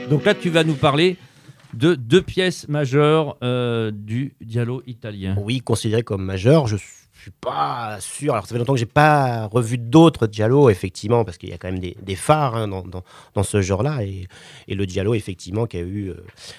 Donc là, tu vas nous parler de 2 pièces majeures du giallo italien. Oui, considéré comme majeur. Je suis pas sûr. Alors, ça fait longtemps que j'ai pas revu d'autres giallo, effectivement, parce qu'il y a quand même des phares hein, dans ce genre-là. Et le giallo, effectivement, qui a eu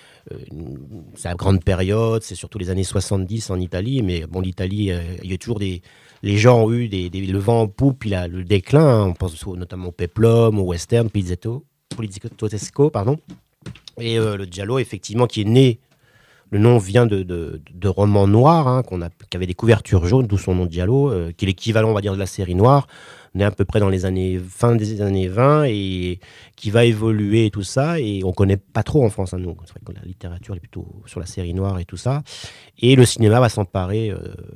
sa grande période, c'est surtout les années 70 en Italie. Mais bon, l'Italie, il y a toujours les gens ont eu le vent en poupe, puis le déclin. Hein. On pense notamment au peplum, au western, poliziesco, pardon. Et le giallo, effectivement, qui est né. Le nom vient de romans noirs, hein, qui avaient des couvertures jaunes, d'où son nom giallo, qui est l'équivalent, on va dire, de la série noire, né à peu près dans fin des années 20, et qui va évoluer et tout ça, et on ne connaît pas trop en France, hein, nous. C'est vrai que la littérature est plutôt sur la série noire et tout ça, et le cinéma va s'emparer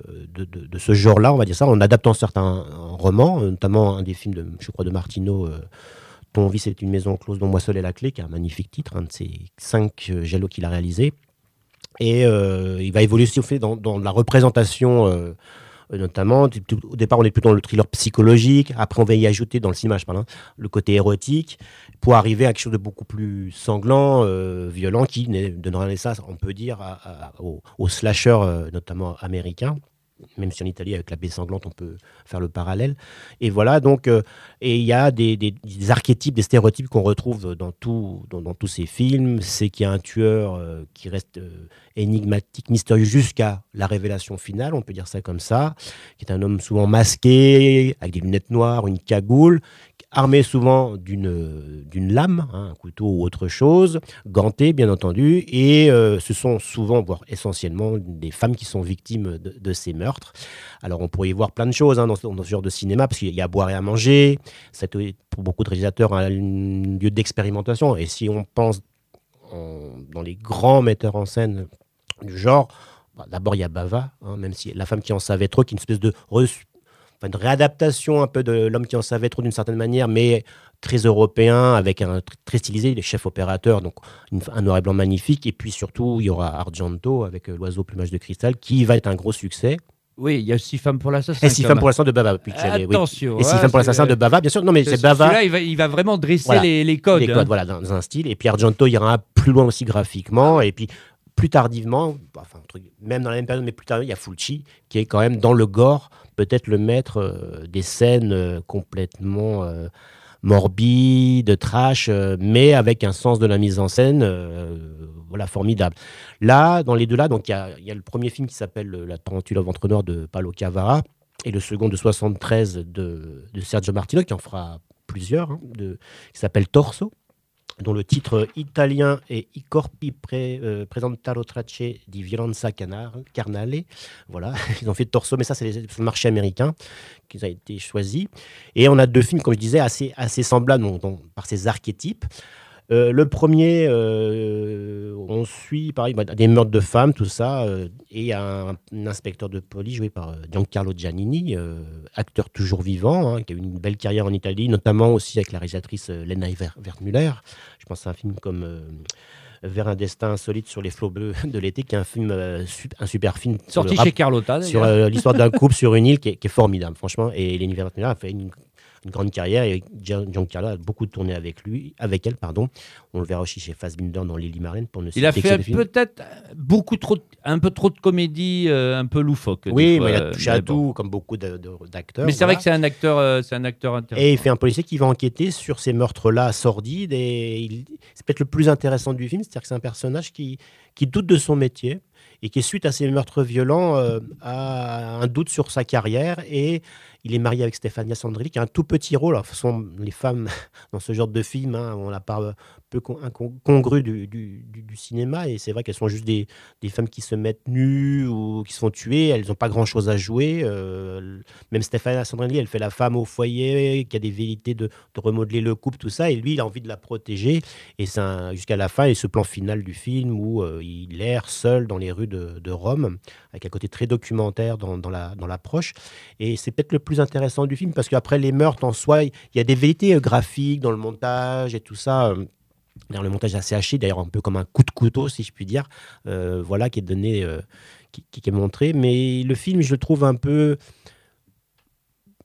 de ce genre-là, on va dire ça, en adaptant certains romans, notamment un des films, je crois, de Martino, Ton vie c'est une maison close dont moi seul est la clé, qui est un magnifique titre, un de ces 5 giallos qu'il a réalisé. Et il va évoluer aussi dans la représentation, notamment. Au départ, on est plutôt dans le thriller psychologique. Après, on va y ajouter, dans le cinéma, je parle, hein, le côté érotique, pour arriver à quelque chose de beaucoup plus sanglant, violent, qui donnera naissance, on peut dire, au slasher, notamment américain. Même si en Italie, avec la baie sanglante, on peut faire le parallèle. Et voilà, donc, et il y a des archétypes, des stéréotypes qu'on retrouve dans tous ces films. C'est qu'il y a un tueur qui reste énigmatique, mystérieux, jusqu'à la révélation finale, on peut dire ça comme ça, qui est un homme souvent masqué, avec des lunettes noires, une cagoule, armé souvent d'une lame, hein, un couteau ou autre chose, ganté bien entendu, et ce sont souvent, voire essentiellement, des femmes qui sont victimes de ces meurtres. Alors on pourrait y voir plein de choses hein, dans ce genre de cinéma, parce qu'il y a à boire et à manger, c'est pour beaucoup de réalisateurs un lieu d'expérimentation, et si on pense dans les grands metteurs en scène du genre, d'abord il y a Bava, hein, même si La femme qui en savait trop, qui est une espèce de une réadaptation un peu de L'homme qui en savait trop d'une certaine manière, mais très européen, avec un très stylisé, les chefs opérateurs, donc un noir et blanc magnifique. Et puis surtout, il y aura Argento avec L'oiseau au plumage de cristal, qui va être un gros succès. Oui, il y a 6 femmes pour l'assassin. Et 6 femmes pour l'assassin de Bava. Attention. Oui. Et 6 femmes pour l'assassin de Bava, bien sûr. Non, mais c'est Bava. Celui-là, il va vraiment dresser voilà, les codes. Les codes, voilà, dans un style. Et puis Argento ira plus loin aussi graphiquement. Et puis plus tardivement, même dans la même période, mais plus tard, il y a Fulci, qui est quand même dans le gore, peut-être le maître des scènes complètement morbides, trash, mais avec un sens de la mise en scène voilà, formidable. Là, dans les deux là, donc il y a le premier film qui s'appelle La tarentule au ventre noir de Paolo Cavara, et le second de 73 de Sergio Martino, qui en fera plusieurs, hein, qui s'appelle Torso, dont le titre italien est I corpi presentano tracce di violenza carnale. Voilà, ils ont fait Torso, mais ça, c'est sur le marché américain qu'ils ont été choisis. Et on a 2 films, comme je disais, assez semblables par ces archétypes. Le premier, on suit pareil, des meurtres de femmes, tout ça, et un inspecteur de police joué par Giancarlo Giannini, acteur toujours vivant, hein, qui a eu une belle carrière en Italie, notamment aussi avec la réalisatrice Lena Wertmüller. Je pense à un film comme Vers un destin insolite sur les flots bleus de l'été, qui est un super film sorti chez Carlotta, sur l'histoire d'un couple sur une île qui est formidable, franchement. Et Lena Wertmüller a fait une grande carrière, et Giancarlo a beaucoup tourné avec elle. On le verra aussi chez Fassbinder dans Lily Marlene, pour ne citer il a que fait ce film. peut-être un peu trop de comédie, un peu loufoque. Oui, mais il a touché à tout, comme beaucoup d'acteurs. Mais c'est vrai que c'est un acteur intéressant. Et il fait un policier qui va enquêter sur ces meurtres-là sordides, et c'est peut-être le plus intéressant du film, c'est-à-dire que c'est un personnage qui doute de son métier, et qui, suite à ces meurtres violents, a un doute sur sa carrière, et il est marié avec Stefania Sandrelli, qui a un tout petit rôle. Alors, les femmes dans ce genre de film, hein, on la part peu congrue du cinéma, et c'est vrai qu'elles sont juste des femmes qui se mettent nues ou qui se font tuer. Elles n'ont pas grand-chose à jouer. Même Stefania Sandrelli, elle fait la femme au foyer, qui a des velléités de remodeler le couple, tout ça, et lui, il a envie de la protéger. Et c'est jusqu'à la fin, et ce plan final du film où il erre seul dans les rues de Rome, avec un côté très documentaire dans l'approche. Et c'est peut-être le plus intéressant du film, parce qu'après les meurtres en soi, il y a des velléités graphiques dans le montage et tout ça. Le montage est assez haché, d'ailleurs un peu comme un coup de couteau, si je puis dire, voilà, qui est donné, qui est montré. Mais le film, je le trouve un peu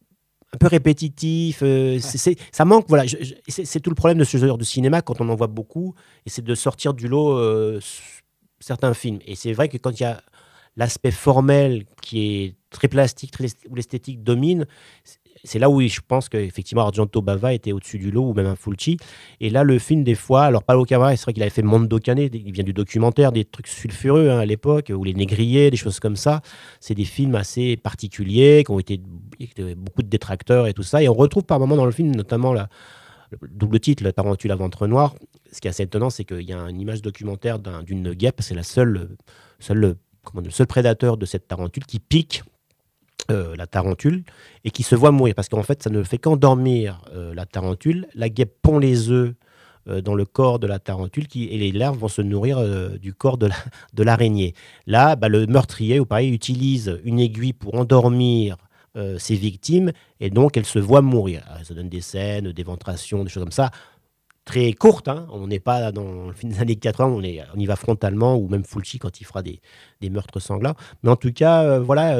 un peu répétitif. Ça manque. Voilà, c'est tout le problème de ce genre de cinéma quand on en voit beaucoup, et c'est de sortir du lot certains films. Et c'est vrai que quand il y a l'aspect formel qui est très plastique, où l'esthétique domine, c'est là où je pense qu'effectivement Argento Bava était au-dessus du lot, ou même un Fulci. Et là, le film, des fois, alors Paolo Cavara, c'est vrai qu'il avait fait Mondo Cane, il vient du documentaire, des trucs sulfureux à l'époque, ou Les Négriers, des choses comme ça. C'est des films assez particuliers, qui ont été beaucoup de détracteurs et tout ça. Et on retrouve par moments dans le film, notamment le double titre, La Tarentule à ventre noir. Ce qui est assez étonnant, c'est qu'il y a une image documentaire d'une guêpe, c'est le seul prédateur de cette tarentule qui pique la tarentule et qui se voit mourir, parce qu'en fait ça ne fait qu'endormir la tarentule. La guêpe pond les œufs dans le corps de la tarentule et les larves vont se nourrir du corps de l'araignée. Là, le meurtrier, ou pareil, utilise une aiguille pour endormir ses victimes, et donc elles se voient mourir. Alors, ça donne des scènes d'éventration, des choses comme ça, très courtes, hein. On n'est pas dans le film des années 80, on y va frontalement, ou même Fulci quand il fera des meurtres sanglants. Mais en tout cas, voilà,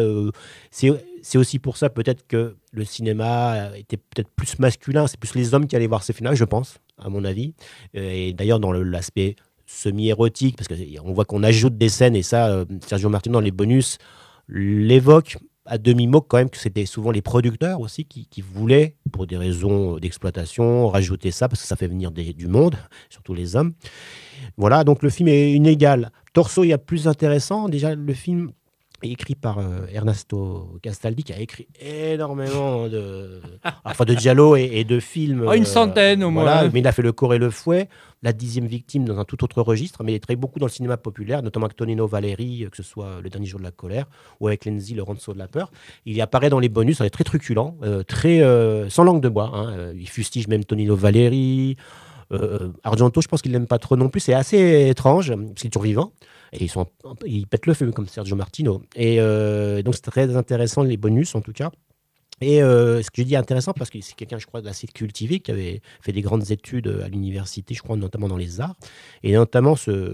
c'est aussi pour ça peut-être que le cinéma était peut-être plus masculin, c'est plus les hommes qui allaient voir ces films-là, je pense, à mon avis. Et d'ailleurs, dans l'aspect semi-érotique, parce qu'on voit qu'on ajoute des scènes, et ça, Sergio Martino, dans les bonus, l'évoque à demi-mot quand même, que c'était souvent les producteurs aussi qui voulaient, pour des raisons d'exploitation, rajouter ça, parce que ça fait venir du monde, surtout les hommes. Voilà, donc le film est inégal. Torso, il y a plus intéressant. Déjà, le film est écrit par Ernesto Castaldi, qui a écrit énormément de giallo et de films. Une centaine au moins. Voilà, mais il a fait Le Corps et le Fouet, La 10e victime dans un tout autre registre, mais il travaille beaucoup dans le cinéma populaire, notamment avec Tonino Valeri, que ce soit Le Dernier jour de la colère, ou avec Lenzi, Le Ronceau de la peur. Il y apparaît dans les bonus, il est très truculent, sans langue de bois, hein. Il fustige même Tonino Valeri. Argento, je pense qu'il l'aime pas trop non plus. C'est assez étrange, parce qu'il est toujours vivant. Et ils pètent le feu, comme Sergio Martino. Et donc, c'est très intéressant, les bonus, en tout cas. Et ce que je dis intéressant, parce que c'est quelqu'un, je crois, d'assez cultivé, qui avait fait des grandes études à l'université, je crois, notamment dans les arts. Et notamment,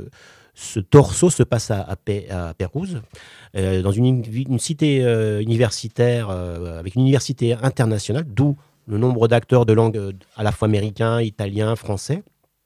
ce Torso se passe à Pérouse, dans une cité universitaire, avec une université internationale, d'où le nombre d'acteurs de langue à la fois américain, italien, français.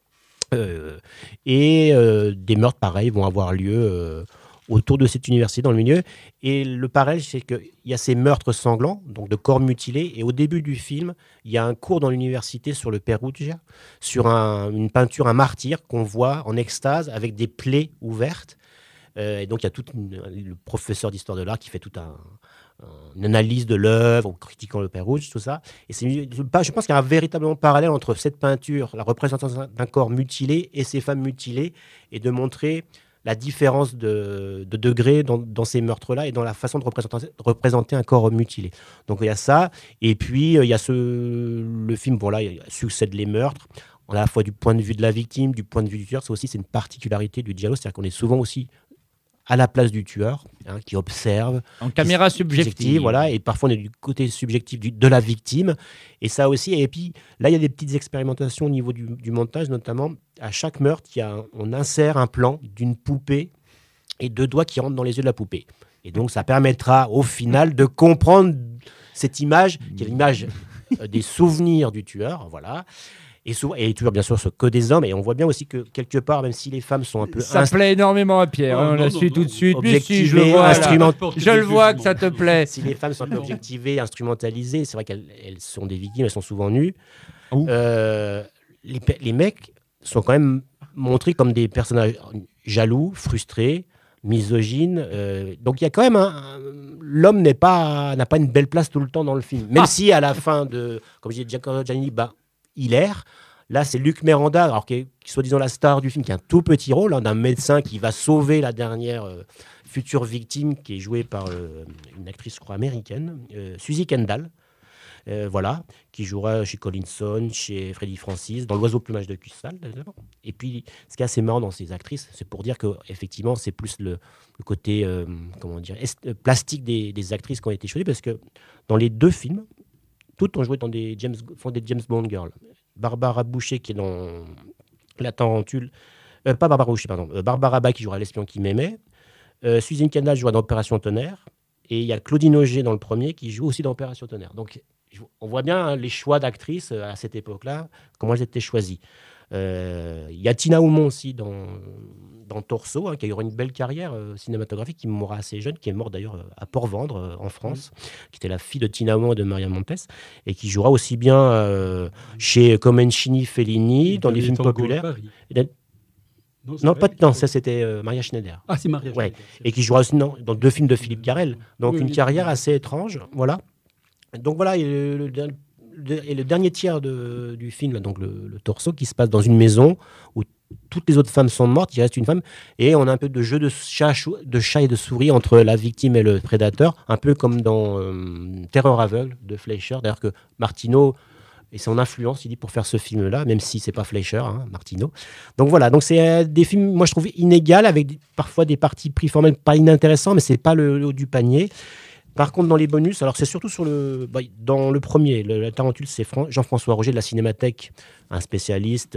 Et des meurtres pareils vont avoir lieu autour de cette université, dans le milieu. Et le parallèle, c'est qu'il y a ces meurtres sanglants, donc de corps mutilés. Et au début du film, il y a un cours dans l'université sur le Perugia, sur une peinture, un martyr qu'on voit en extase avec des plaies ouvertes. Et donc, il y a le professeur d'histoire de l'art qui fait toute une analyse de l'œuvre, en critiquant le Pérouge, tout ça. Et je pense qu'il y a un véritablement parallèle entre cette peinture, la représentation d'un corps mutilé, et ces femmes mutilées, et de montrer la différence de degré dans ces meurtres-là, et dans la façon de représenter un corps mutilé. Donc il y a ça, et puis il y a le film, voilà, il succède les meurtres, à la fois du point de vue de la victime, du point de vue du tueur. C'est une particularité du giallo, c'est-à-dire qu'on est souvent aussi à la place du tueur, hein, qui observe. En caméra subjective. Voilà, et parfois on est du côté subjectif de la victime. Et ça aussi, et puis là, il y a des petites expérimentations au niveau du montage, notamment. À chaque meurtre, on insère un plan d'une poupée et 2 doigts qui rentrent dans les yeux de la poupée. Et donc, ça permettra au final de comprendre cette image, qui est l'image des souvenirs du tueur, voilà. Et toujours, bien sûr, que des hommes. Et on voit bien aussi que, quelque part, même si les femmes sont un peu... Ça plaît énormément à Pierre, on la suit tout de suite. Objectivées, je le vois, je le vois que ça te plaît. Si les femmes sont un peu objectivées, instrumentalisées, c'est vrai qu'elles sont des victimes, elles sont souvent nues. Les mecs sont quand même montrés comme des personnages jaloux, frustrés, misogynes. Donc il y a quand même l'homme n'a pas une belle place tout le temps dans le film. Même si à la fin comme j'ai dit, Giacomo Giannini, il erre. Là, c'est Luc Miranda, alors qui est soi-disant la star du film, qui a un tout petit rôle, hein, d'un médecin qui va sauver la dernière future victime, qui est jouée par une actrice, je crois, américaine, Suzy Kendall, voilà, qui jouera chez Collinson, chez Freddy Francis, dans L'Oiseau plumage de cristal. Et puis, ce qui est assez marrant dans ces actrices, c'est pour dire qu'effectivement, c'est plus le côté plastique des actrices qui ont été choisies, parce que dans les 2 films, toutes ont joué dans des James Bond girls. Barbara Boucher, qui est dans La Tarentule. Pas Barbara Boucher, pardon. Barbara Bach, qui jouera L'espion qui m'aimait. Suzy Kendall jouera dans Opération Tonnerre. Et il y a Claudine Auger dans le premier, qui joue aussi dans Opération Tonnerre. Donc, on voit bien hein, les choix d'actrices à cette époque-là, comment elles étaient choisies. Il y a Tina Aumont aussi dans Torso, hein, qui a eu une belle carrière cinématographique, qui mourra assez jeune, qui est morte d'ailleurs à Port-Vendre, en France, qui était la fille de Tina Aumont et de Maria Montes, et qui jouera aussi bien chez Comencini, Fellini, dans des films populaires. Non, ça c'était Maria Schneider. Ah, c'est Maria ouais. Schneider. Et qui jouera aussi dans 2 films de Philippe Carrel. Donc une carrière assez étrange, voilà. Donc voilà, et le dernier tiers du film, donc le Torso, qui se passe dans une maison où toutes les autres femmes sont mortes, il reste une femme, et on a un peu de jeu de chat et de souris entre la victime et le prédateur, un peu comme dans Terreur aveugle de Fleischer. D'ailleurs que Martino et son influence, il dit, pour faire ce film-là, même si c'est pas Fleischer, hein, Martino. Donc voilà, donc c'est des films, moi je trouve inégales, avec parfois des parties pris formelles pas inintéressants, mais c'est pas le haut du panier. Par contre, dans les bonus, alors c'est surtout dans le premier, la tarentule, c'est Jean-François Roger de la Cinémathèque, un spécialiste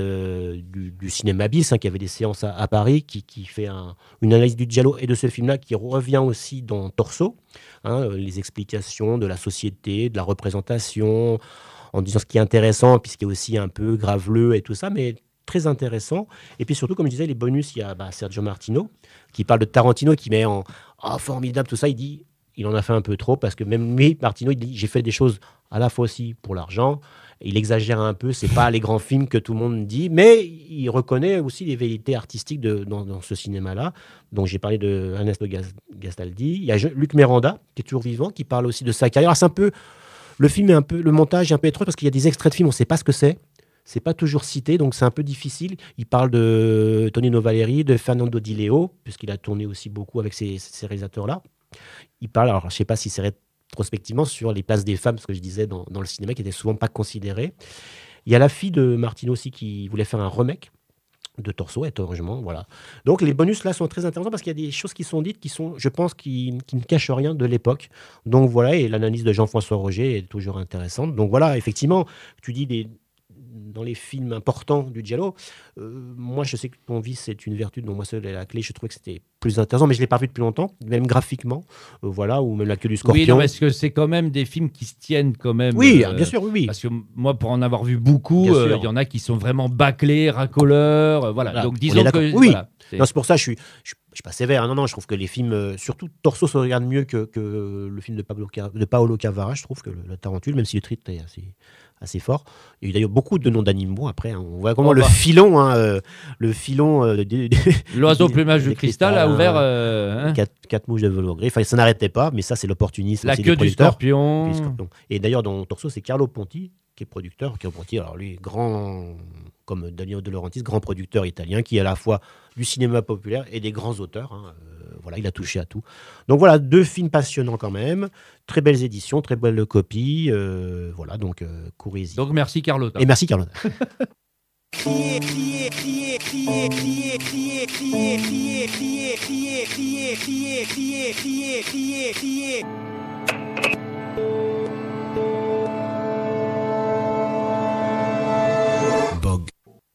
du cinéma bis, hein, qui avait des séances à Paris, qui fait une analyse du giallo et de ce film-là, qui revient aussi dans Torso, hein, les explications de la société, de la représentation, en disant ce qui est intéressant, puisqu'il y a aussi un peu graveleux et tout ça, mais très intéressant. Et puis surtout, comme je disais, les bonus, il y a Sergio Martino, qui parle de Tarantino, qui met en « formidable », tout ça, il dit... Il en a fait un peu trop, parce que même lui, Martino, il dit « j'ai fait des choses à la fois aussi pour l'argent ». Il exagère un peu, c'est pas les grands films que tout le monde dit, mais il reconnaît aussi les vérités artistiques dans ce cinéma-là. Donc j'ai parlé de Ernesto Gastaldi. Il y a Luc Miranda, qui est toujours vivant, qui parle aussi de sa carrière. Alors, c'est un peu... Le film est un peu... Le montage est un peu étrange, parce qu'il y a des extraits de films, on ne sait pas ce que c'est. C'est pas toujours cité, donc c'est un peu difficile. Il parle de Tonino Valeri, de Fernando Di Leo, puisqu'il a tourné aussi beaucoup avec ces réalisateurs-là. Il parle, alors je ne sais pas si c'est rétrospectivement, sur les places des femmes, ce que je disais dans le cinéma, qui n'étaient souvent pas considérées. Il y a la fille de Martino aussi qui voulait faire un remake de Torso, étrangement, voilà. Donc les bonus là sont très intéressants, parce qu'il y a des choses qui sont dites qui sont, je pense, qui ne cachent rien de l'époque. Donc voilà, et l'analyse de Jean-François Roger est toujours intéressante. Donc voilà, effectivement, tu dis dans les films importants du giallo, moi je sais que ton vice c'est une vertu, donc moi c'est la clé, je trouvais que c'était plus intéressant, mais je ne l'ai pas vu depuis longtemps, même graphiquement, voilà, ou même La queue du scorpion. Oui, non, parce que c'est quand même des films qui se tiennent quand même. Oui, bien sûr, oui. Parce que moi, pour en avoir vu beaucoup, il y en a qui sont vraiment bâclés, racoleurs, voilà. Donc disons que... Oui, voilà, c'est pour ça que je suis pas sévère, non, je trouve que les films, surtout Torso se regarde mieux que le film de Paolo Cavara, je trouve que la Tarentule, même si le titre est assez fort. Il y a eu d'ailleurs beaucoup de noms d'animaux après, hein. On voit comment le filon, l'oiseau plumage du cristal a ouvert 4 mouches de velours gris. Enfin, ça n'arrêtait pas, mais ça c'est l'opportunisme. La queue du scorpion. Et d'ailleurs dans Torso, c'est Carlo Ponti qui est producteur. Carlo Ponti, alors lui, grand comme Danilo De Laurentiis, grand producteur italien, qui est à la fois du cinéma populaire et des grands auteurs, hein. Voilà, il a touché à tout. Donc voilà, 2 films passionnants quand même, très belles éditions, très belles copies, voilà, donc courez-y. Donc merci Carlotta. Et merci Carlotta. Bog.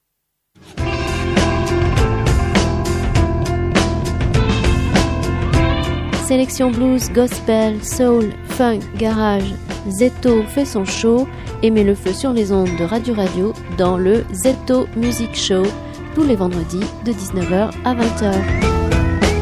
Sélection blues, gospel, soul, funk, garage. Zetto fait son show et met le feu sur les ondes de Radio Radio dans le Zetto Music Show tous les vendredis de 19h à 20h.